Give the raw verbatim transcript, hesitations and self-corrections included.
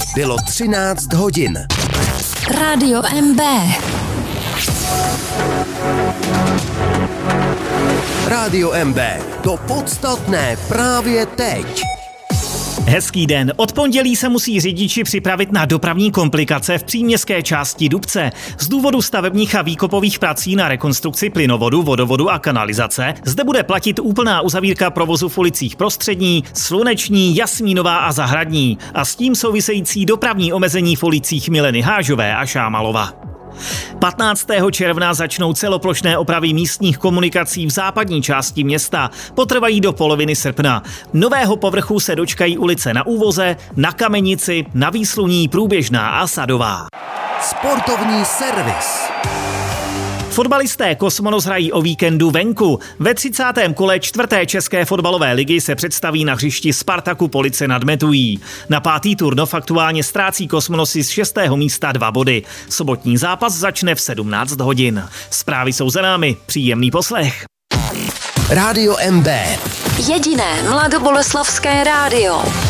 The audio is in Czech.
Bylo třináct hodin. Rádio M B. Rádio M B. To podstatné právě teď. Hezký den. Od pondělí se musí řidiči připravit na dopravní komplikace v příměstské části Dubce. Z důvodu stavebních a výkopových prací na rekonstrukci plynovodu, vodovodu a kanalizace zde bude platit úplná uzavírka provozu v ulicích Prostřední, Sluneční, Jasmínová a Zahradní a s tím související dopravní omezení v ulicích Mileny Hážové a Šámalova. patnáctého června začnou celoplošné opravy místních komunikací v západní části města. Potrvají do poloviny srpna. Nového povrchu se dočkají ulice Na Úvoze, Na Kamenici, Na Výsluní, Průběžná a Sadová. Sportovní servis. Fotbalisté Kosmonos hrají o víkendu venku. Ve třicátém kole čtvrté české fotbalové ligy se představí na hřišti Spartaku Police nad Metují. Na pátý turnov aktuálně ztrácí Kosmonosy z šestého místa dva body. Sobotní zápas začne v sedmnáct hodin. Zprávy jsou za námi. Příjemný poslech. Rádio M B. Jediné mladoboleslavské rádio.